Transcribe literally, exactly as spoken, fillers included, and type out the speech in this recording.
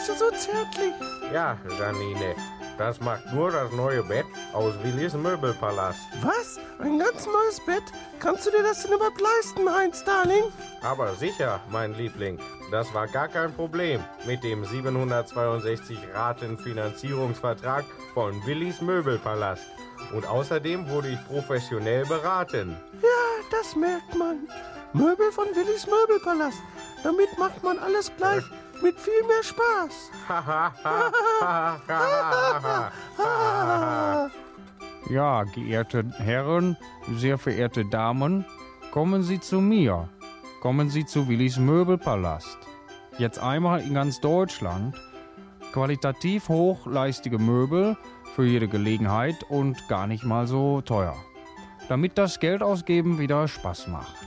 bist du so zärtlich. Ja, Janine, das macht nur das neue Bett aus Willis Möbelpalast. Was? Ein ganz neues Bett? Kannst du dir das denn überhaupt leisten, Heinz, Darling? Aber sicher, mein Liebling, das war gar kein Problem mit dem siebenhundertzweiundsechzig Raten Finanzierungsvertrag von Willis Möbelpalast. Und außerdem wurde ich professionell beraten. Ja, das merkt man. Möbel von Willis Möbelpalast. Damit macht man alles gleich mit viel mehr Spaß. Ja, geehrte Herren, sehr verehrte Damen, kommen Sie zu mir. Kommen Sie zu Willis Möbelpalast. Jetzt einmal in ganz Deutschland. Qualitativ hochleistige Möbel für jede Gelegenheit und gar nicht mal so teuer. Damit das Geld ausgeben wieder Spaß macht.